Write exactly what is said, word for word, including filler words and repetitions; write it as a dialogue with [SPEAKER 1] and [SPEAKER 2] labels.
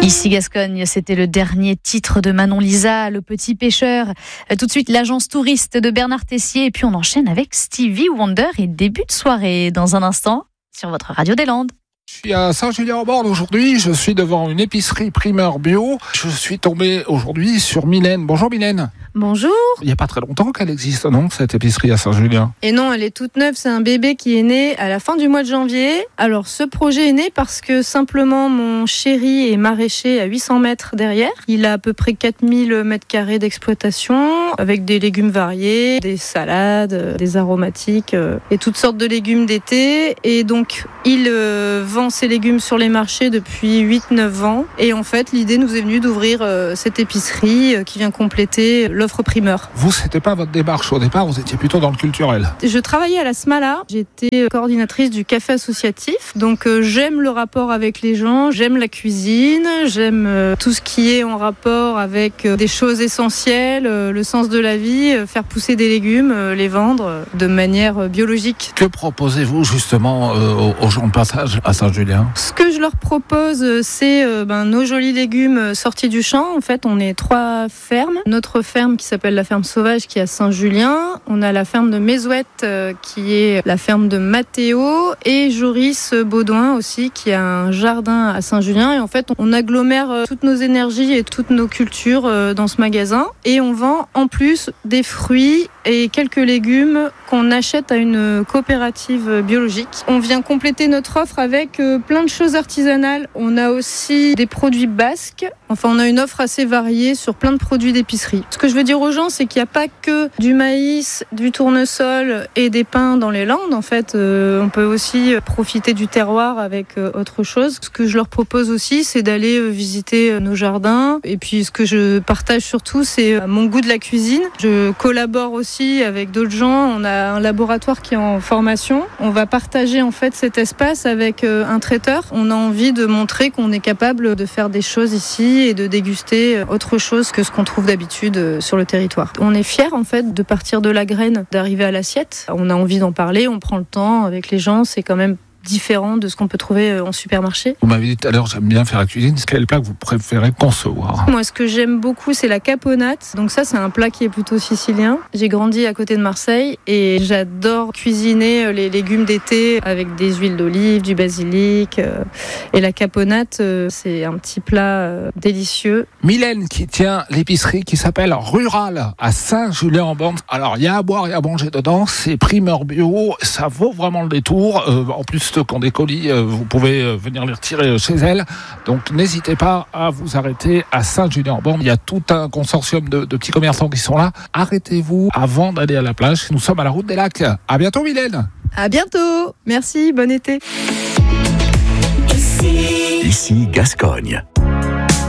[SPEAKER 1] Ici Gascogne, c'était le dernier titre de Manon Lisa, Le Petit Pêcheur. Tout de suite, l'agence touriste de Bernard Tessier. Et puis on enchaîne avec Stevie Wonder et début de soirée dans un instant sur votre radio des Landes.
[SPEAKER 2] Je suis à Saint-Julien-en-Born aujourd'hui, je suis devant une épicerie primeur bio. Je suis tombé aujourd'hui sur Mylène. Bonjour Mylène.
[SPEAKER 3] Bonjour.
[SPEAKER 2] Il n'y a pas très longtemps qu'elle existe, non, cette épicerie à Saint-Julien?
[SPEAKER 3] Et non, elle est toute neuve, c'est un bébé qui est né à la fin du mois de janvier. Alors ce projet est né parce que simplement mon chéri est maraîcher à huit cents mètres derrière. Il a à peu près quatre mille mètres carrés d'exploitation avec des légumes variés, des salades, des aromatiques et toutes sortes de légumes d'été. Et donc il vend ses légumes sur les marchés depuis huit neuf ans. Et en fait, l'idée nous est venue d'ouvrir cette épicerie qui vient compléter l'offre primeur.
[SPEAKER 2] Vous, c'était pas votre démarche au départ, vous étiez plutôt dans le culturel.
[SPEAKER 3] Je travaillais à la Smala, j'étais coordinatrice du café associatif, donc euh, j'aime le rapport avec les gens, j'aime la cuisine, j'aime euh, tout ce qui est en rapport avec euh, des choses essentielles, euh, le sens de la vie, euh, faire pousser des légumes, euh, les vendre euh, de manière euh, biologique.
[SPEAKER 2] Que proposez-vous justement euh, aux gens de passage à Saint-Julien?
[SPEAKER 3] Ce que je leur propose, euh, c'est euh, ben, nos jolis légumes euh, sortis du champ. En fait, on est trois fermes. Notre ferme qui s'appelle la ferme sauvage qui est à Saint-Julien. On a la ferme de Mézouette euh, qui est la ferme de Mathéo et Joris Baudouin aussi qui a un jardin à Saint-Julien. Et en fait, on agglomère euh, toutes nos énergies et toutes nos cultures euh, dans ce magasin. Et on vend en plus des fruits et quelques légumes qu'on achète à une coopérative biologique. On vient compléter notre offre avec euh, plein de choses artisanales. On a aussi des produits basques. Enfin, on a une offre assez variée sur plein de produits d'épicerie. Ce que je veux dire aux gens, c'est qu'il n'y a pas que du maïs, du tournesol et des pains dans les Landes. En fait, euh, on peut aussi profiter du terroir avec euh, autre chose. Ce que je leur propose aussi, c'est d'aller euh, visiter euh, nos jardins. Et puis, ce que je partage surtout, c'est euh, mon goût de la cuisine. Je collabore aussi avec d'autres gens. On a un laboratoire qui est en formation. On va partager en fait cet espace avec euh, un traiteur. On a envie de montrer qu'on est capable de faire des choses ici et de déguster autre chose que ce qu'on trouve d'habitude sur le territoire. On est fiers en fait de partir de la graine, d'arriver à l'assiette. On a envie d'en parler, on prend le temps avec les gens, c'est quand même différent de ce qu'on peut trouver en supermarché.
[SPEAKER 2] Vous m'avez dit tout à l'heure, j'aime bien faire la cuisine. Quel plat que vous préférez concevoir?
[SPEAKER 3] Moi, ce que j'aime beaucoup, c'est la caponate. Donc ça, c'est un plat qui est plutôt sicilien. J'ai grandi à côté de Marseille et j'adore cuisiner les légumes d'été avec des huiles d'olive, du basilic. Et la caponate, c'est un petit plat délicieux.
[SPEAKER 2] Mylène qui tient l'épicerie qui s'appelle Rural à Saint-Julien-en-Born. Alors, il y a à boire et à manger dedans. C'est primeur bio. Ça vaut vraiment le détour. Euh, en plus, ceux qui ont des colis, vous pouvez venir les retirer chez elle. Donc n'hésitez pas à vous arrêter à Saint-Julien-en-Born. Il y a tout un consortium de, de petits commerçants qui sont là. Arrêtez-vous avant d'aller à la plage. Nous sommes à la route des lacs. À bientôt Mylène.
[SPEAKER 3] À bientôt. Merci, bon été.
[SPEAKER 4] Ici Gascogne.